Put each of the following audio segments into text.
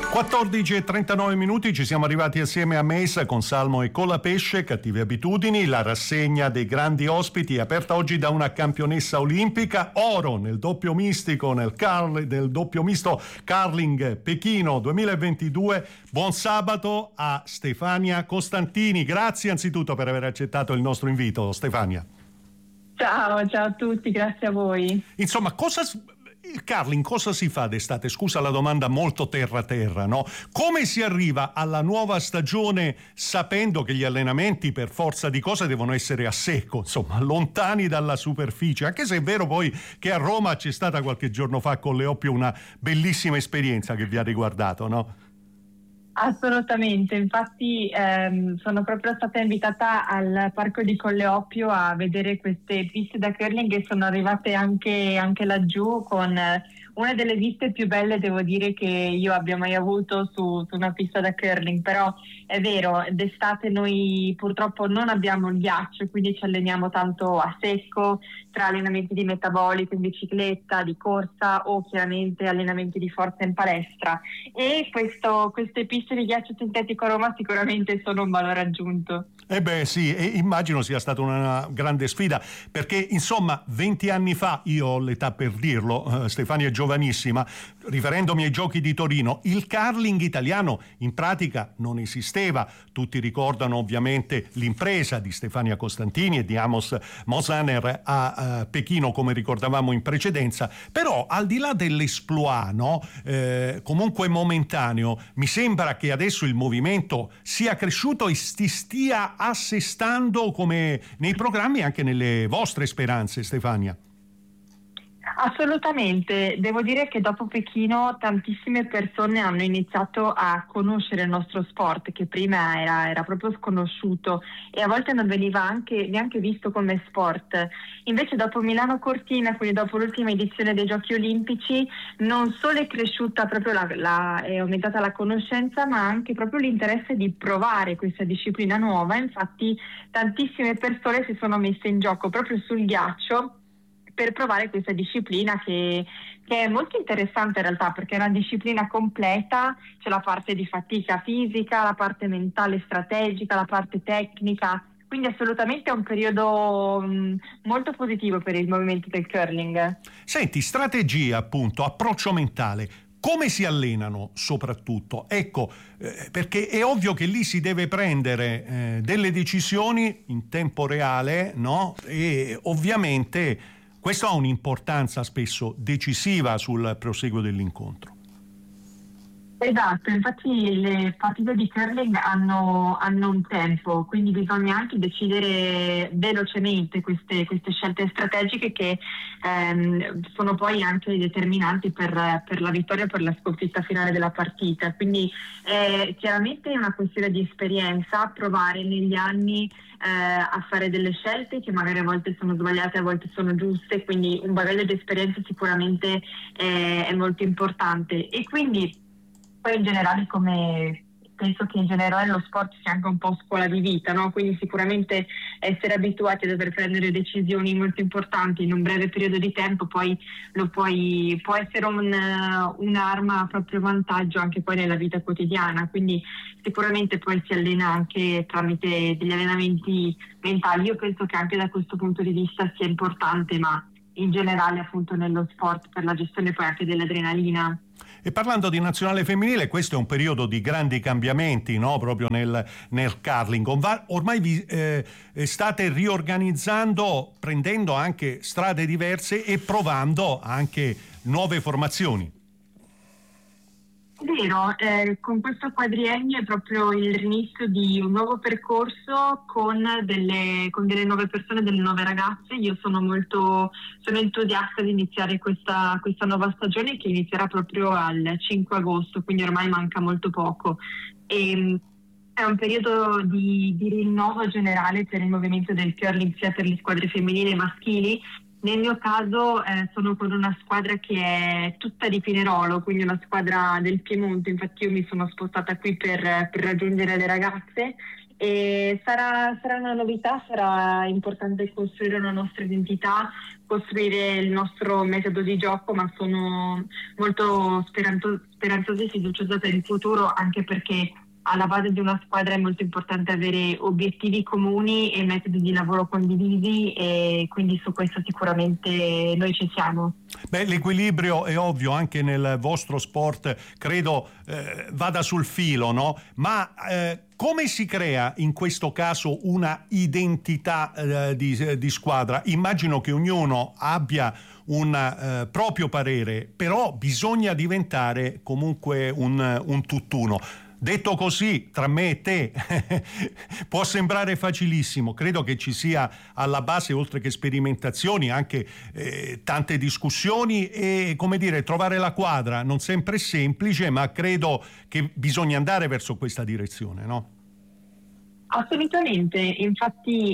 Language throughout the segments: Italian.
14:39, ci siamo arrivati assieme a Mesa con Salmo e Colapesce, Cattive Abitudini, la rassegna dei grandi ospiti aperta oggi da una campionessa olimpica, oro nel doppio mistico, nel doppio misto curling Pechino 2022. Buon sabato a Stefania Costantini, grazie anzitutto per aver accettato il nostro invito, Stefania. Ciao a tutti, grazie a voi. Insomma, il curling cosa si fa d'estate? Scusa la domanda molto terra, no? Come si arriva alla nuova stagione sapendo che gli allenamenti per forza di cose devono essere a secco, insomma, lontani dalla superficie? Anche se è vero poi che a Roma c'è stata qualche giorno fa con Leoppio una bellissima esperienza che vi ha riguardato, no? Assolutamente, infatti sono proprio stata invitata al parco di Colleoppio a vedere queste piste da curling e sono arrivate anche laggiù con una delle viste più belle, devo dire, che io abbia mai avuto su una pista da curling. Però è vero, d'estate noi purtroppo non abbiamo il ghiaccio, quindi ci alleniamo tanto a secco, tra allenamenti di metabolico in bicicletta, di corsa o chiaramente allenamenti di forza in palestra, e queste piste di ghiaccio sintetico a Roma sicuramente sono un valore aggiunto. Sì, e immagino sia stata una grande sfida, perché insomma 20 anni fa, io ho l'età per dirlo, Stefania è giovanissima, riferendomi ai Giochi di Torino, il curling italiano in pratica non esisteva. Tutti ricordano ovviamente l'impresa di Stefania Costantini e di Amos Mosaner a Pechino, come ricordavamo in precedenza, però al di là dell'esploit, no? Comunque momentaneo, mi sembra che adesso il movimento sia cresciuto e si stia assestando come nei programmi, anche nelle vostre speranze, Stefania. Assolutamente, devo dire che dopo Pechino tantissime persone hanno iniziato a conoscere il nostro sport, che prima era proprio sconosciuto e a volte non veniva neanche visto come sport. Invece dopo Milano Cortina, quindi dopo l'ultima edizione dei Giochi Olimpici, non solo è cresciuta proprio è aumentata la conoscenza, ma anche proprio l'interesse di provare questa disciplina nuova. Infatti tantissime persone si sono messe in gioco proprio sul ghiaccio per provare questa disciplina che è molto interessante in realtà, perché è una disciplina completa. C'è la parte di fatica fisica, la parte mentale strategica, la parte tecnica, quindi assolutamente è un periodo molto positivo per il movimento del curling. Senti, strategia appunto, approccio mentale, come si allenano soprattutto? Ecco, perché è ovvio che lì si deve prendere delle decisioni in tempo reale, no? E ovviamente questo ha un'importanza spesso decisiva sul proseguo dell'incontro. Esatto, infatti le partite di curling hanno un tempo, quindi bisogna anche decidere velocemente queste scelte strategiche che sono poi anche determinanti per la vittoria, per la sconfitta finale della partita. Quindi chiaramente è una questione di esperienza, provare negli anni a fare delle scelte che magari a volte sono sbagliate, a volte sono giuste, quindi un bagaglio di esperienza sicuramente è molto importante. E quindi poi in generale, come penso che in generale lo sport sia anche un po' scuola di vita, no? Quindi sicuramente essere abituati a dover prendere decisioni molto importanti in un breve periodo di tempo poi può essere un'arma a proprio vantaggio anche poi nella vita quotidiana. Quindi sicuramente poi si allena anche tramite degli allenamenti mentali. Io penso che anche da questo punto di vista sia importante, ma in generale appunto nello sport, per la gestione poi anche dell'adrenalina. E parlando di nazionale femminile, questo è un periodo di grandi cambiamenti, no? Proprio nel curling. Ormai vi state riorganizzando, prendendo anche strade diverse e provando anche nuove formazioni. Vero, con questo quadriennio è proprio il rinizio di un nuovo percorso con delle nuove persone, delle nuove ragazze. Io sono entusiasta di iniziare questa nuova stagione, che inizierà proprio al 5 agosto, quindi ormai manca molto poco. E è un periodo di rinnovo generale per il movimento del curling, sia per le squadre femminili e maschili. Nel mio caso sono con una squadra che è tutta di Pinerolo, quindi una squadra del Piemonte. Infatti io mi sono spostata qui per raggiungere le ragazze E sarà una novità, sarà importante costruire una nostra identità, costruire il nostro metodo di gioco, ma sono molto speranzosa e fiduciosa per il futuro, anche perché alla base di una squadra è molto importante avere obiettivi comuni e metodi di lavoro condivisi, e quindi su questo sicuramente noi ci siamo. Beh, l'equilibrio è ovvio anche nel vostro sport, credo vada sul filo, no? Ma come si crea in questo caso una identità di squadra? Immagino che ognuno abbia un proprio parere, però bisogna diventare comunque un tutt'uno. Detto così, tra me e te, può sembrare facilissimo. Credo che ci sia alla base, oltre che sperimentazioni, anche tante discussioni e, come dire, trovare la quadra non sempre è semplice, ma credo che bisogna andare verso questa direzione, no? Assolutamente, infatti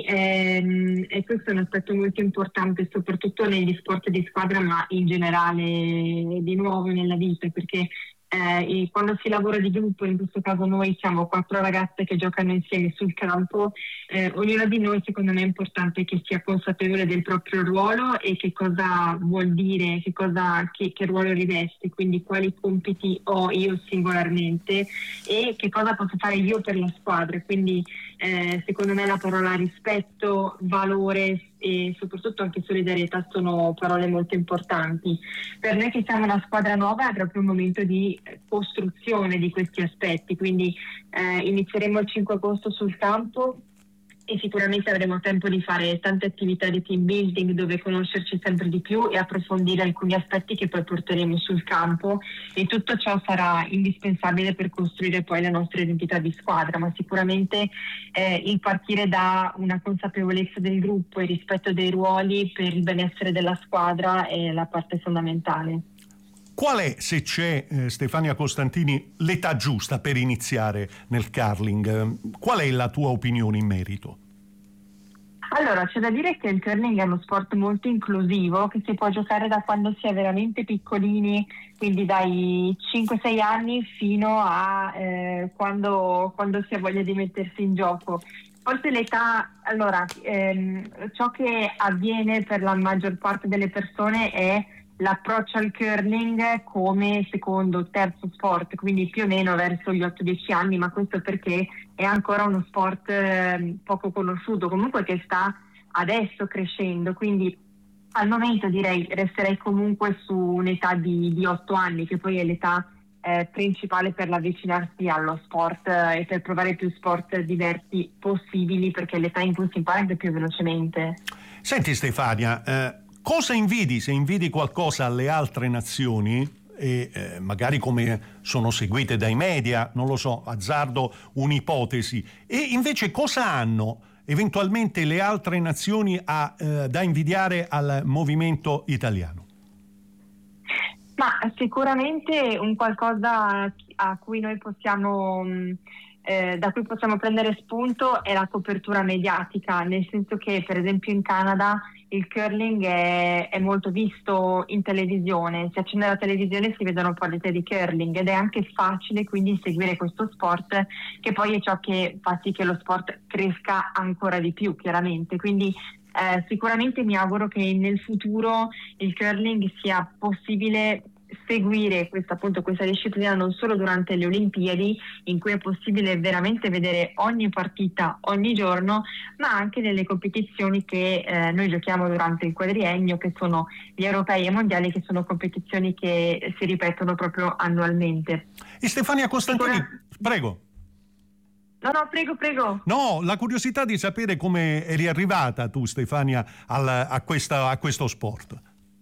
e questo è un aspetto molto importante, soprattutto negli sport di squadra, ma in generale di nuovo nella vita, perché e quando si lavora di gruppo, in questo caso noi siamo 4 ragazze che giocano insieme sul campo, ognuna di noi, secondo me è importante che sia consapevole del proprio ruolo e che cosa vuol dire, che ruolo riveste, quindi quali compiti ho io singolarmente e che cosa posso fare io per la squadra. Quindi secondo me la parola rispetto, valore e soprattutto anche solidarietà sono parole molto importanti. Per noi che siamo una squadra nuova è proprio un momento di costruzione di questi aspetti, quindi inizieremo il 5 agosto sul campo e sicuramente avremo tempo di fare tante attività di team building dove conoscerci sempre di più e approfondire alcuni aspetti che poi porteremo sul campo, e tutto ciò sarà indispensabile per costruire poi la nostra identità di squadra, ma sicuramente il partire da una consapevolezza del gruppo e rispetto dei ruoli per il benessere della squadra è la parte fondamentale. Qual è, se c'è, Stefania Costantini, l'età giusta per iniziare nel curling? Qual è la tua opinione in merito? Allora, c'è da dire che il curling è uno sport molto inclusivo che si può giocare da quando si è veramente piccolini, quindi dai 5-6 anni fino a quando si ha voglia di mettersi in gioco. Forse l'età, allora, ciò che avviene per la maggior parte delle persone è l'approccio al curling come secondo, terzo sport, quindi più o meno verso gli 8-10 anni, ma questo perché è ancora uno sport poco conosciuto, comunque che sta adesso crescendo, quindi al momento direi resterei comunque su un'età di 8 anni, che poi è l'età principale per l'avvicinarsi allo sport e per provare più sport diversi possibili, perché è l'età in cui si impara anche più velocemente. Senti Stefania, cosa invidi, se invidi qualcosa alle altre nazioni e magari come sono seguite dai media, non lo so, azzardo un'ipotesi, e invece cosa hanno eventualmente le altre nazioni da invidiare al movimento italiano? Ma sicuramente un qualcosa a cui noi da cui possiamo prendere spunto è la copertura mediatica, nel senso che per esempio in Canada il curling è molto visto in televisione, si accende la televisione, si vedono partite di curling ed è anche facile quindi seguire questo sport, che poi è ciò che fa sì che lo sport cresca ancora di più, chiaramente. Quindi sicuramente mi auguro che nel futuro il curling sia possibile seguire questa disciplina non solo durante le Olimpiadi, in cui è possibile veramente vedere ogni partita ogni giorno, ma anche nelle competizioni che noi giochiamo durante il quadriennio, che sono gli europei e mondiali, che sono competizioni che si ripetono proprio annualmente. E Stefania Costantini, prego. No, prego. No, la curiosità di sapere come eri arrivata tu, Stefania, a questo sport.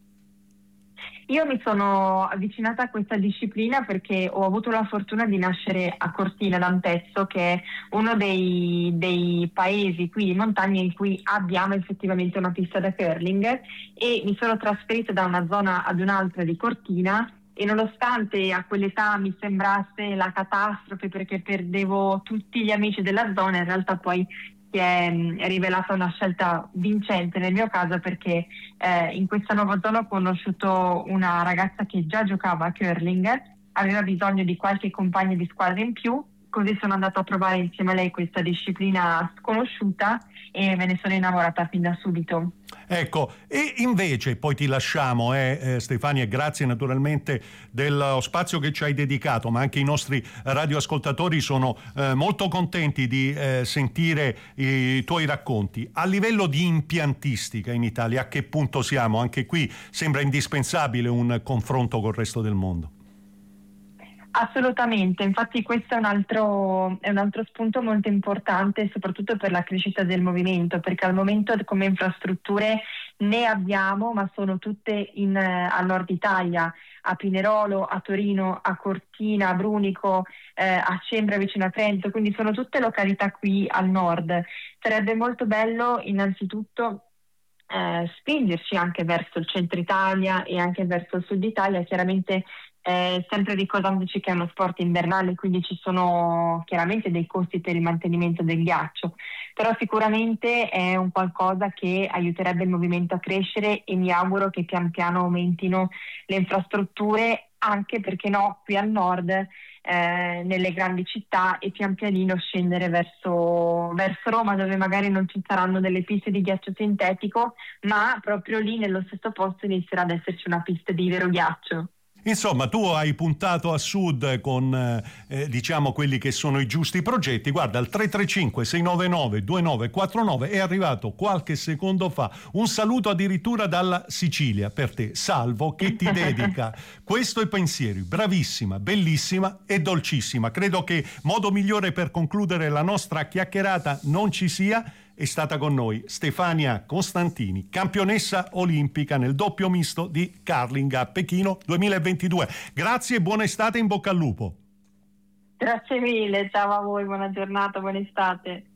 Io mi sono avvicinata a questa disciplina perché ho avuto la fortuna di nascere a Cortina d'Ampezzo, che è uno dei paesi qui di montagna in cui abbiamo effettivamente una pista da curling, e mi sono trasferita da una zona ad un'altra di Cortina, e nonostante a quell'età mi sembrasse la catastrofe perché perdevo tutti gli amici della zona, in realtà poi si è rivelata una scelta vincente nel mio caso, perché in questa nuova zona ho conosciuto una ragazza che già giocava a curling, aveva bisogno di qualche compagno di squadra in più così sono andata a provare insieme a lei questa disciplina sconosciuta e me ne sono innamorata fin da subito. Ecco, e invece poi ti lasciamo, Stefania, grazie naturalmente dello spazio che ci hai dedicato, ma anche i nostri radioascoltatori sono molto contenti di sentire i tuoi racconti. A livello di impiantistica in Italia, a che punto siamo? Anche qui sembra indispensabile un confronto col resto del mondo. Assolutamente, infatti questo è un altro spunto molto importante, soprattutto per la crescita del movimento, perché al momento come infrastrutture ne abbiamo, ma sono tutte al nord Italia, a Pinerolo, a Torino, a Cortina, a Brunico, a Cembra vicino a Trento, quindi sono tutte località qui al nord. Sarebbe molto bello innanzitutto spingerci anche verso il centro Italia e anche verso il sud Italia, chiaramente sempre ricordandoci che è uno sport invernale, quindi ci sono chiaramente dei costi per il mantenimento del ghiaccio, però sicuramente è un qualcosa che aiuterebbe il movimento a crescere e mi auguro che pian piano aumentino le infrastrutture, anche perché no, qui al nord nelle grandi città, e pian pianino scendere verso Roma, dove magari non ci saranno delle piste di ghiaccio sintetico, ma proprio lì nello stesso posto inizierà ad esserci una pista di vero ghiaccio. Insomma, tu hai puntato a sud con, diciamo, quelli che sono i giusti progetti. Guarda, al 335-699-2949 è arrivato qualche secondo fa un saluto addirittura dalla Sicilia per te, Salvo, che ti dedica questo pensieri. Bravissima, bellissima e dolcissima. Credo che modo migliore per concludere la nostra chiacchierata non ci sia. È stata con noi Stefania Costantini, campionessa olimpica nel doppio misto di curling a Pechino 2022. Grazie e buona estate, in bocca al lupo. Grazie mille, ciao a voi, buona giornata, buona estate.